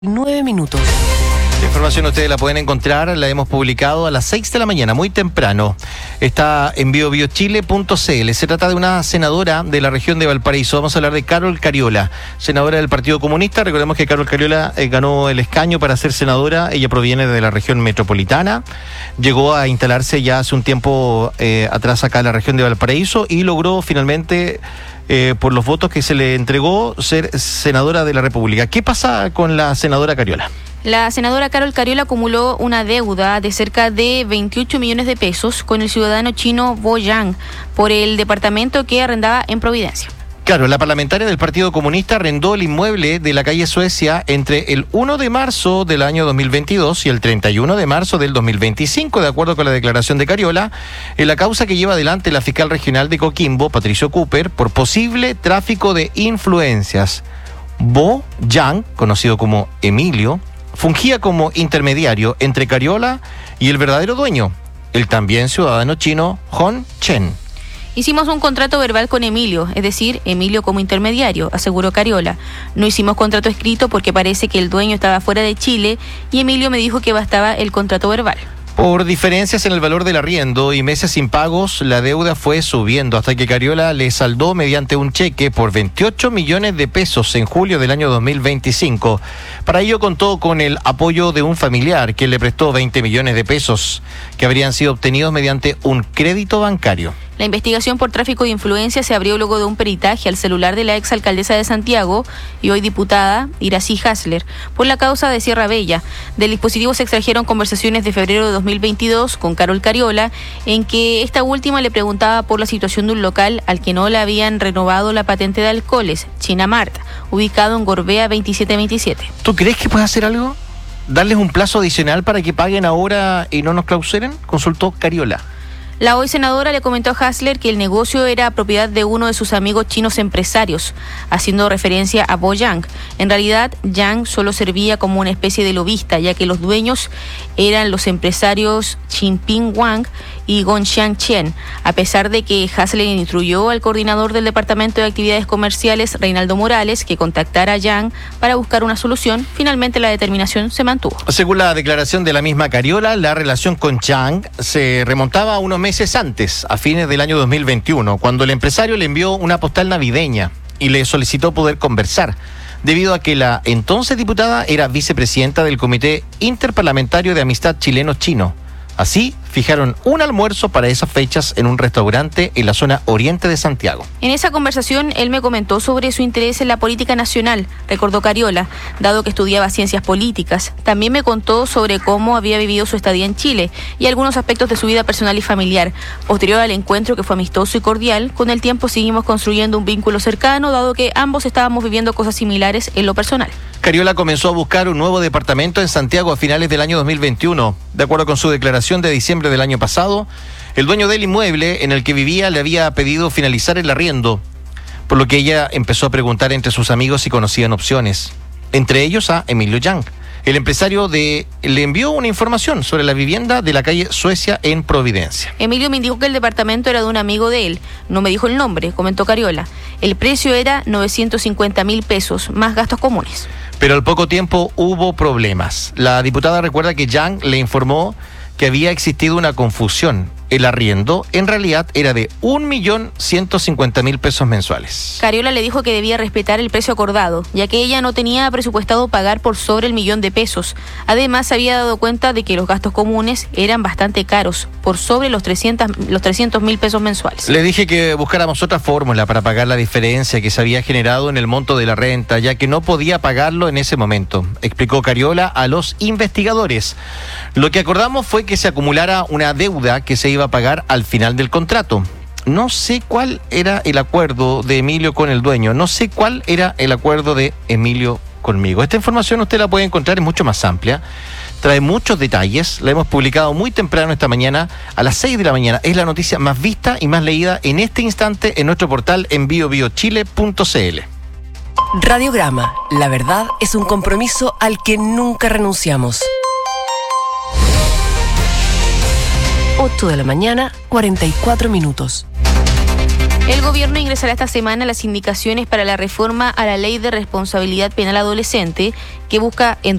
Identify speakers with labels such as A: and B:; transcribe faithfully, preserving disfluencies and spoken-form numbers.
A: Nueve minutos.
B: La información ustedes la pueden encontrar, la hemos publicado a las seis de la mañana, muy temprano. Está en bio bio chile punto c l. Se trata de una senadora de la región de Valparaíso. Vamos a hablar de Carol Cariola, senadora del Partido Comunista. Recordemos que Carol Cariola eh, ganó el escaño para ser senadora. Ella proviene de la región metropolitana. Llegó a instalarse ya hace un tiempo eh, atrás acá en la región de Valparaíso y logró finalmente, eh, por los votos que se le entregó, ser senadora de la República. ¿Qué pasa con la senadora Cariola?
C: La senadora Carol Cariola acumuló una deuda de cerca de veintiocho millones de pesos con el ciudadano chino Bo Yang por el departamento que arrendaba en Providencia.
B: Claro, la parlamentaria del Partido Comunista arrendó el inmueble de la calle Suecia entre el primero de marzo del año dos mil veintidós y el treinta y uno de marzo del dos mil veinticinco, de acuerdo con la declaración de Cariola, en la causa que lleva adelante la fiscal regional de Coquimbo, Patricio Cooper, por posible tráfico de influencias. Bo Yang, conocido como Emilio, fungía como intermediario entre Cariola y el verdadero dueño, el también ciudadano chino Hon Chen.
C: Hicimos un contrato verbal con Emilio, es decir, Emilio como intermediario, aseguró Cariola. No hicimos contrato escrito porque parece que el dueño estaba fuera de Chile y Emilio me dijo que bastaba el contrato verbal.
B: Por diferencias en el valor del arriendo y meses sin pagos, la deuda fue subiendo hasta que Cariola le saldó mediante un cheque por veintiocho millones de pesos en julio del año dos mil veinticinco. Para ello contó con el apoyo de un familiar que le prestó veinte millones de pesos que habrían sido obtenidos mediante un crédito bancario.
C: La investigación por tráfico de influencia se abrió luego de un peritaje al celular de la exalcaldesa de Santiago y hoy diputada Iracy Hasler por la causa de Sierra Bella. Del dispositivo se extrajeron conversaciones de febrero de dos mil veintidós con Carol Cariola, en que esta última le preguntaba por la situación de un local al que no le habían renovado la patente de alcoholes, China Mart, ubicado en Gorbea veintisiete veintisiete.
B: ¿Tú crees que puede hacer algo? ¿Darles un plazo adicional para que paguen ahora y no nos clauseren? Consultó Cariola.
C: La hoy senadora le comentó a Hasler que el negocio era propiedad de uno de sus amigos chinos empresarios, haciendo referencia a Bo Yang. En realidad, Yang solo servía como una especie de lobista, ya que los dueños eran los empresarios Jinping Wang y Gongxiang Chen. A pesar de que Hasler instruyó al coordinador del Departamento de Actividades Comerciales, Reinaldo Morales, que contactara a Yang para buscar una solución, finalmente la determinación se mantuvo.
B: Según la declaración de la misma Cariola, la relación con Yang se remontaba a unos meses meses antes, a fines del año dos mil veintiuno, cuando el empresario le envió una postal navideña y le solicitó poder conversar, debido a que la entonces diputada era vicepresidenta del Comité Interparlamentario de Amistad Chileno-Chino. Así, fijaron un almuerzo para esas fechas en un restaurante en la zona oriente de Santiago.
C: En esa conversación, él me comentó sobre su interés en la política nacional, recordó Cariola, dado que estudiaba ciencias políticas. También me contó sobre cómo había vivido su estadía en Chile y algunos aspectos de su vida personal y familiar. Posterior al encuentro, que fue amistoso y cordial, con el tiempo seguimos construyendo un vínculo cercano, dado que ambos estábamos viviendo cosas similares en lo personal.
B: Cariola comenzó a buscar un nuevo departamento en Santiago a finales del año dos mil veintiuno. De acuerdo con su declaración de diciembre del año pasado, el dueño del inmueble en el que vivía le había pedido finalizar el arriendo, por lo que ella empezó a preguntar entre sus amigos si conocían opciones, entre ellos a Emilio Yang. El empresario de, le envió una información sobre la vivienda de la calle Suecia en Providencia.
C: Emilio me indicó que el departamento era de un amigo de él. No me dijo el nombre, comentó Cariola. El precio era novecientos cincuenta mil pesos, más gastos comunes.
B: Pero al poco tiempo hubo problemas. La diputada recuerda que Yang le informó que había existido una confusión. El arriendo en realidad era de un millón ciento cincuenta mil pesos mensuales.
C: Cariola le dijo que debía respetar el precio acordado, ya que ella no tenía presupuestado pagar por sobre el millón de pesos. Además, se había dado cuenta de que los gastos comunes eran bastante caros, por sobre los trescientos mil pesos mensuales.
B: Le dije que buscáramos otra fórmula para pagar la diferencia que se había generado en el monto de la renta, ya que no podía pagarlo en ese momento, explicó Cariola a los investigadores. Lo que acordamos fue que se acumulara una deuda que se iba a pagar al final del contrato. No sé cuál era el acuerdo de Emilio con el dueño, no sé cuál era el acuerdo de Emilio conmigo. Esta información usted la puede encontrar, es mucho más amplia, trae muchos detalles, la hemos publicado muy temprano esta mañana, a las seis de la mañana. Es la noticia más vista y más leída en este instante en nuestro portal en bio bio chile punto c l.
A: Radiograma, la verdad es un compromiso al que nunca renunciamos. ocho de la mañana, cuarenta y cuatro minutos.
C: El gobierno ingresará esta semana las indicaciones para la reforma a la Ley de Responsabilidad Penal Adolescente, que busca, en